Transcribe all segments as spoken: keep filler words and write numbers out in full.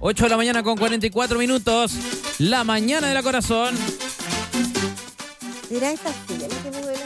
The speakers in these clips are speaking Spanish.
ocho de la mañana con cuarenta y cuatro minutos. La mañana de la corazón. ¿Será esta silla la que me duele?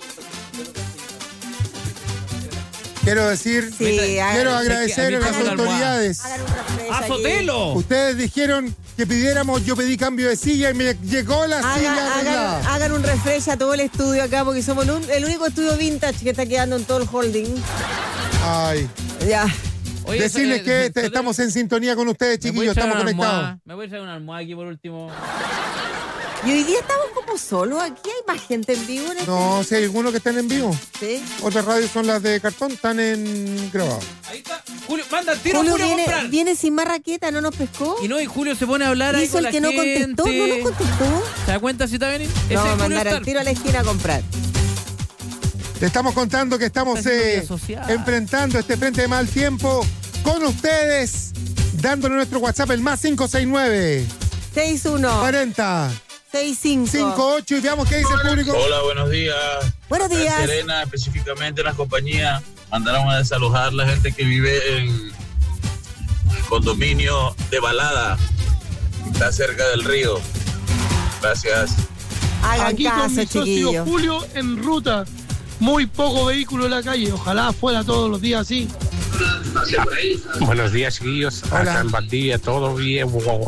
Quiero decir, Sí, quiero hagan- agradecer a las Hagan- autoridades. hagan un refresh aquí. ¡Azotelo! Ustedes dijeron que pidiéramos, yo pedí cambio de silla y me llegó la Haga- silla hagan, arreglada. hagan un refresh a todo el estudio acá porque somos el, un- el único estudio vintage que está quedando en todo el holding. Ay, Ya. Oye, decirles eso- que eso- te- estamos en sintonía con ustedes, ¿Me voy a chiquillos, echar estamos una conectados. almohada? Me voy a echar una almohada aquí por último. Y hoy día estamos como solos aquí. ¿Hay más gente en vivo en este? No, si hay algunos que están en vivo. Sí. Otras radios son las de cartón, están en grabado. Ahí está. Julio, manda el tiro, Julio Julio, a viene, comprar. viene sin más raqueta, ¿no nos pescó? Y no, y Julio se pone a hablar ahí Hizo con el la que no gente. contestó, no nos contestó. ¿Se da cuenta si está bien? Ese No, es Julio mandar al Star. tiro a la esquina a comprar. Le estamos contando que estamos Está haciendo eh, vida social. enfrentando este frente de mal tiempo con ustedes, dándole nuestro WhatsApp el más cinco seis nueve, seis uno, cuarenta, seis cinco. cincuenta y ocho y veamos qué dice el público. Hola, buenos días. Buenos días. En Serena, específicamente en las compañías, mandaron a desalojar la gente que vive en condominio de Balada. Está cerca del río. Gracias. Hagan Aquí con caso, mi socio chiquillos. Julio en ruta. Muy poco vehículo en la calle. Ojalá fuera todos los días así. Buenos días, chiquillos. Hola. Acá en Valdivia, todo bien.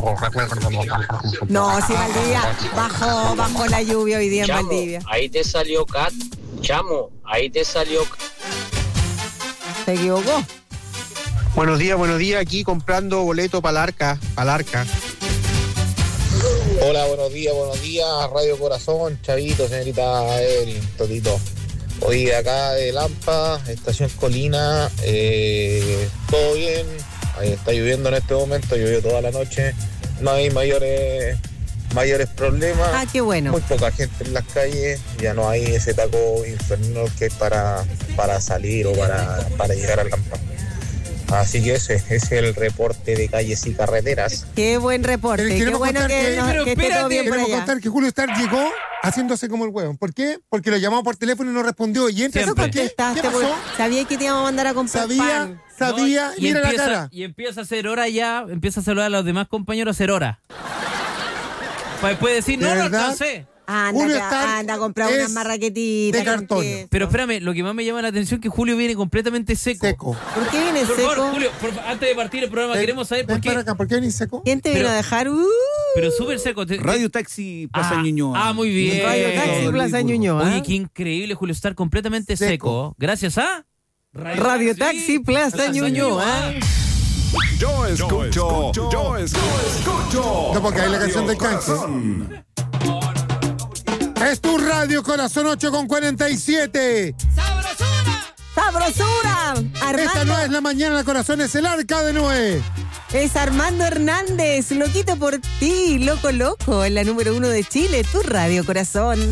No, si Valdivia bajó, bajó la lluvia hoy día en Chamo, Valdivia. ahí te salió Cat. Chamo, ahí te salió. Se equivocó. Buenos días, buenos días. Aquí comprando boleto para Arca, para Arca. Hola, buenos días, buenos días, Radio Corazón, Chavito, señorita Evelyn, Totito. Hoy de acá de Lampa, Estación Colina, eh, todo bien, ahí está lloviendo en este momento, llovió toda la noche, no hay mayores mayores problemas, Ah, qué bueno. muy poca gente en las calles, ya no hay ese taco infernal que es para, para salir o para, para llegar a Lampa. Así que ese, ese es el reporte de calles y carreteras. Qué buen reporte. Eh, Qué queremos bueno contar que, que- nos- pero que esté todo espérate, bien por Queremos allá. contar que Julio Star llegó haciéndose como el huevo. ¿Por qué? Porque lo llamamos por teléfono y no respondió. Y entra, Eso Siempre. ¿por qué? contestaste, ¿Qué porque pasó? sabía que te íbamos a mandar a comprar Sabía, pan. sabía, No, y mira empieza, la cara. Y empieza a hacer hora ya, empieza a saludar a los demás compañeros a hacer hora. Para después decir, ¿De no, no verdad? alcancé. Anda, Julio a- Star anda a comprar es unas marraquetitas. de cartón. porque- Pero espérame, lo que más me llama la atención es que Julio viene completamente seco. Seco. ¿Por qué viene Por seco? favor, Julio, por fa- antes de partir el programa, Ven- queremos saber ven por para qué. acá, ¿por qué venís seco? ¿Quién te Pero- vino a dejar? Uh, Pero súper seco. Te- Radio Taxi Plaza ah, Ñuñoa. ah, muy bien. Radio Taxi Plaza Ñuñoa. Oye, qué increíble, Julio, estar completamente seco. Seco. Gracias a Radio Taxi Plaza Ñuñoa. Yo escucho, yo escucho. No, porque hay la canción del canje. Es tu radio, Corazón ocho con cuarenta y siete. ¡Sabrosura! Esta Armando, no es la mañana, la corazón es el arca de Noé. es Armando Hernández, loquito por ti, loco loco, en la número uno de Chile, tu radio corazón.